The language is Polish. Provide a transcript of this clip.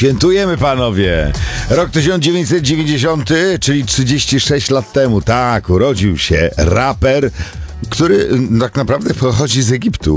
Świętujemy, panowie! Rok 1990, czyli 36 lat temu, tak, urodził się raper, który tak naprawdę pochodzi z Egiptu.